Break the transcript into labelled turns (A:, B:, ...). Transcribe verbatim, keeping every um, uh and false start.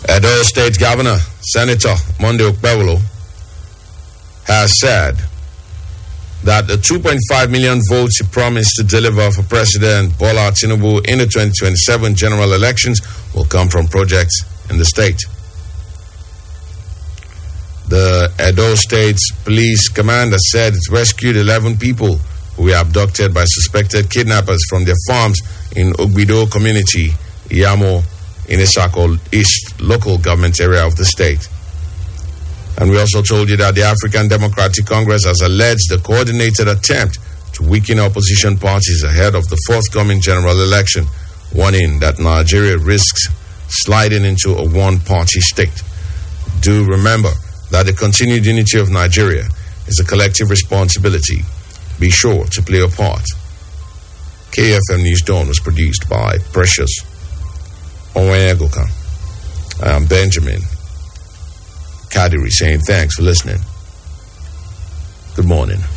A: Edo State Governor, Senator Monday Okpebholo, has said that the two point five million votes he promised to deliver for President Bola Tinubu in the twenty twenty-seven general elections will come from projects in the state. The Edo State's police commander said it rescued eleven people who were abducted by suspected kidnappers from their farms in Ogbido community, Iyamo, in Isako East local government area of the state. And we also told you that the African Democratic Congress has alleged a coordinated attempt to weaken opposition parties ahead of the forthcoming general election, warning that Nigeria risks sliding into a one-party state. Do remember that the continued unity of Nigeria is a collective responsibility. Be sure to play your part. K F M News Dawn was produced by Precious Onwegoka. I am Benjamin Kadiri saying thanks for listening. Good morning.